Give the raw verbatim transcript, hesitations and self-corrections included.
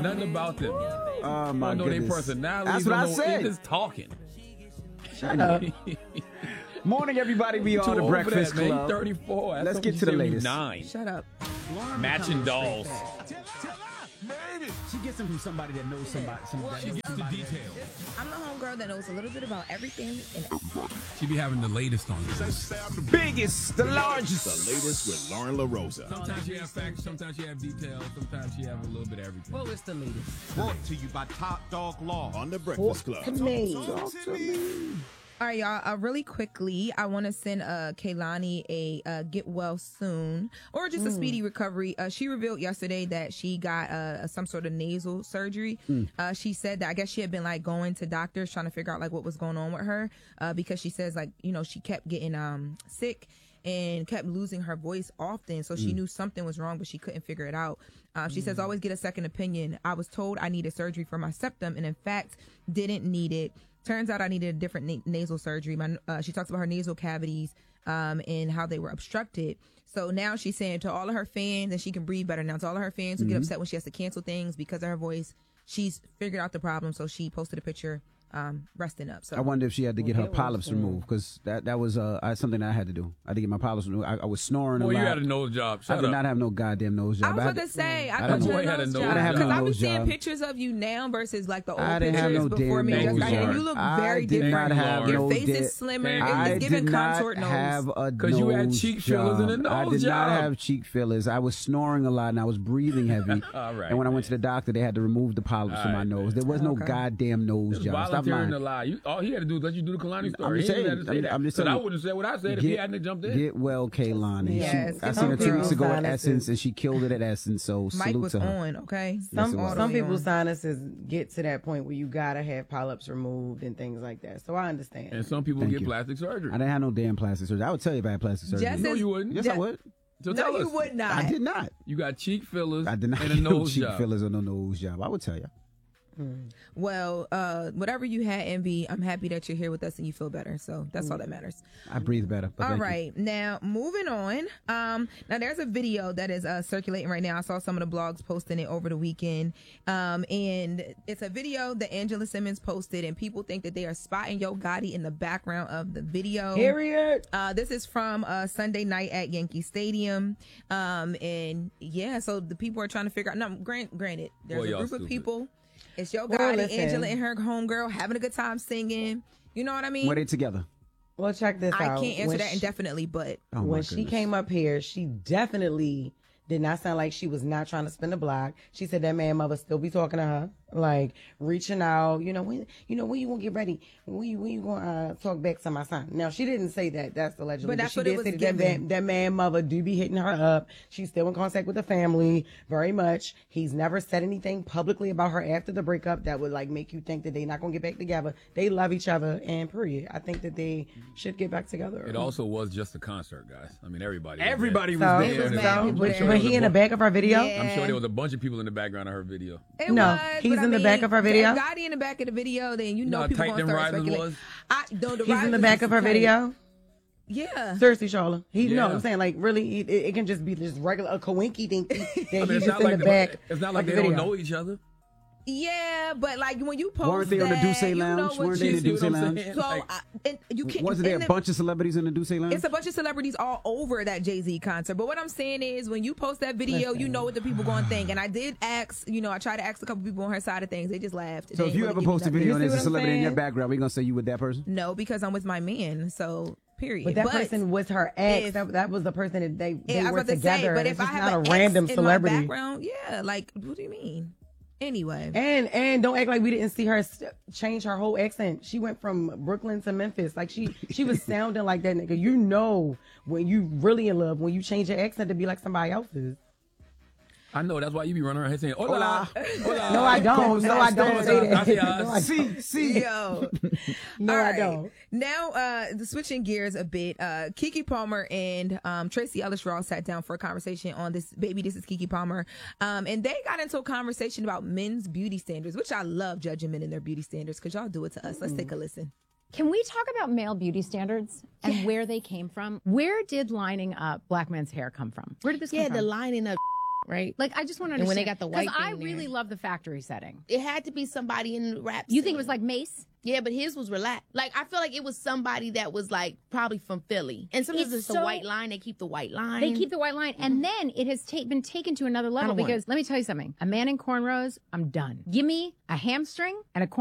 nothing about them. Oh my don't know goodness. their personality. That's what I know, said. Just talking. Shut up. Morning, everybody. We are the Breakfast that, Club. Man. thirty-four. Let's get to the latest. Nine. Shut up. Matching dolls. She gets them from somebody that knows somebody. somebody She gets the details. I'm the homegirl that knows a little bit about everything and everybody. She be having the latest on you. The biggest, the largest. The latest with Lauren LaRosa. Sometimes you have facts, sometimes you have details, sometimes you have a little bit of everything. Well, it's the latest. Brought to you by Top Dog Law on the Breakfast Club. Talk to me. All right, y'all. Uh, really quickly, I want to send uh, Kehlani a uh, get well soon or just a speedy recovery. Uh, she revealed yesterday that she got uh, some sort of nasal surgery. Mm. Uh, she said that I guess she had been like going to doctors trying to figure out like what was going on with her uh, because she says like, you know, she kept getting um, sick and kept losing her voice often. So she mm. knew something was wrong, but she couldn't figure it out. Uh, she mm. says, always get a second opinion. I was told I needed surgery for my septum and in fact didn't need it. Turns out I needed a different na- nasal surgery. My, uh, she talks about her nasal cavities um, and how they were obstructed. So now she's saying to all of her fans, and she can breathe better now, to all of her fans who mm-hmm. get upset when she has to cancel things because of her voice, she's figured out the problem. So she posted a picture um, resting up. So I wonder if she had to get her polyps removed because that, that was uh, I, something that I had to do. I had to get my polyps removed. I, I was snoring well, a lot. you had a nose job. Shut I did up. not have no goddamn nose job. I was I about to say, I, I thought you know. had, had a nose nose job. I didn't have Because no I be nose seeing job. pictures of you now versus like the old I didn't have pictures no before damn me. nose Like, and job. you look I very did different. not have Your no face da- is slimmer. Thank It's, you. I it's giving did not contoured nose. have a Because you had nose cheek fillers and a job. nose I did job. not have cheek fillers. I was snoring a lot and I was breathing heavy. All right, and when I man. went to the doctor, they had to remove the polyps All from my right, nose. man. There was no Okay. goddamn nose Just job. Stop volunteering lying. to lie. You, all he had to do is let you do the Kalani story. I'm He just didn't saying. have to say I'm- that. I'm just But I saying. wouldn't have said what I said if he hadn't have jumped in. Get well, Kehlani. Yes, She, get I seen her well, two weeks ago at Kehlani. Essence, and she killed it at Essence. So Mike salute was to her. on, okay? Yes, it Some was. some people's on. sinuses get to that point where you gotta have polyps removed and things like that. So I understand. And some people Thank get you. plastic surgery. I didn't have no damn plastic surgery. I would tell you if I had plastic surgery. Just No, as- you wouldn't. yes, Ja- I would. So No, tell you us. would not. I did not. You got cheek fillers I did not and a get no nose cheek job. fillers or no nose job. I would tell you. Well, uh, whatever you had, Envy, I'm happy that you're here with us and you feel better. So that's all that matters. I breathe better. But All thank you. right, now moving on. Um, now there's a video that is uh, circulating right now. I saw some of the blogs posting it over the weekend, um, and it's a video that Angela Simmons posted, and people think that they are spotting Yo Gotti in the background of the video. Period. Uh, this is from uh, Sunday night at Yankee Stadium, um, and yeah, so the people are trying to figure out. No, grant, granted, there's Boy, a y'all group of stupid. people. It's Yo Well, Gotti, listen. Angela, and her homegirl having a good time singing. You know what I mean? Were they together? Well, check this I out. can't answer When that she- indefinitely, but Oh, my when she goodness. came up here, she definitely did not sound like she was not trying to spin the block. She said that man mother still be talking to her, like reaching out. You know when you know when you gonna get ready? When you when you gonna uh, talk back to my son? Now she didn't say that. That's allegedly. But that's she what it did was say that, given. that man, that man mother do be hitting her up. She's still in contact with the family very much. He's never said anything publicly about her after the breakup that would like make you think that they not gonna get back together. They love each other, and period. I think that they should get back together. It also was just a concert, guys. I mean, everybody. was Everybody there. was So, there. was mad so, people but, there. but he in the back of her video. Yeah. I'm sure there was a bunch of people in the background of her video. It No, was, he's but I in the mean, back of her video? if Gotti in the back of the video, then you know know how people tight gonna them start risers speculating. was? I, no, the He's in the risers back was of her tight. video. Yeah. Seriously, Charlotte. He Yeah. no, I'm saying like really, it, it can just be just regular a coinky dink that I mean, he's it's just not in like the they- back. It's not like of they the don't video. know each other. Yeah, but like when you post Weren't they on the that, Duce you know Lounge? what Weren't you they in the see Duce what I'm Lounge? saying? So Like- I, and you can't. Wasn't there and a the- bunch of celebrities in the Duce Lounge? It's a bunch of celebrities all over that Jay-Z concert. But what I'm saying is when you post that video, you know what the people going to think. And I did ask, you know, I tried to ask a couple people on her side of things. They just laughed. So They if ain't you really ever give me post a nothing. video and You there's see a what I'm celebrity in your saying? background, we gonna say you with that person? No, because I'm with my man. So, period. But that person was her ex. if- that, that was the person that they, they Yeah, I were was about to together. say, but It's if I just have not an a random ex in celebrity. my background, yeah, like what do you mean? Anyway, And and don't act like we didn't see her st- change her whole accent. She went from Brooklyn to Memphis. Like she she was sounding like that nigga. You know when you really in love when you change your accent to be like somebody else's. I know. That's why you be running around here saying, hola, hola. No, I don't. No, I don't say that. Gracias. No, I, See, see. yo. no, All I right. don't. Now, uh, the switching gears a bit, uh, Keke Palmer and um, Tracy Ellis Ross sat down for a conversation on this. Baby, this is Keke Palmer, um, and they got into a conversation about men's beauty standards, which I love judging men and their beauty standards because y'all do it to us. Let's take a listen. Can we talk about male beauty standards and where they came from? Where did lining up black men's hair come from? Where did this Yeah, come the from? lining up right? Like, I just want to understand. And when they got the white Because I thing there. really love the factory setting. It had to be somebody in the rap You scene. think it was like Mace? Yeah, but his was relaxed. Like, I feel like it was somebody that was, like, probably from Philly. And sometimes It's it's, the so- white line. They keep the white line. They keep the white line, and then it has ta- been taken to another level don't want because let me tell you something. A man in cornrows, I'm done. Give me a hamstring and a corn